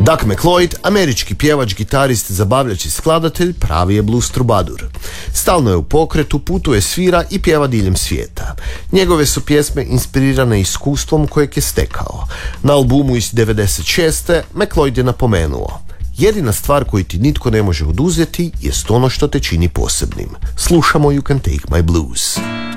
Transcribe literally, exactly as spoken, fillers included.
Doug McLeod, američki pjevač, gitarist, zabavljač i skladatelj, pravi je blues trubadur. Stalno je u pokretu, putuje, svira i pjeva diljem svijeta. Njegove su pjesme inspirirane iskustvom kojeg je stekao. Na albumu iz devedeset šeste. McLeod je napomenuo: jedina stvar koju ti nitko ne može oduzeti jest ono što te čini posebnim. Slušamo You Can Take My Blues.